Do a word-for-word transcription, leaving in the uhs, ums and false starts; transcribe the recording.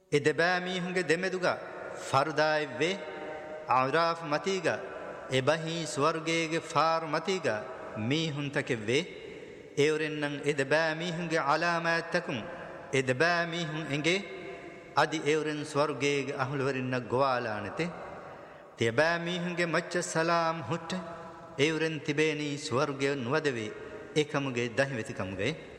එදබෑ මීහුන්ගේ දෙමෙදුග ෆරුදායි වේ අවරාෆ් මතීග එබහි ස්වර්ගයේගේ ෆාර් මතීග මීහුන්තක වේ ඒවරෙන්නම් එදබෑ මීහුන්ගේ අලාමෑත්තකුම් එදබෑ මීහුන් එගේ අදි ඒවරෙන් ස්වර්ගයේගේ අහුලවරින්නක් ගොවාලානතේ තියබෑ මීහුන්ගේ මච්ච සලාම් හුට්ට ඒවරෙන් තිබේනී ස්වර්ගය නුවදවේ ඒකමුගේ දහිවෙතිකමුගේ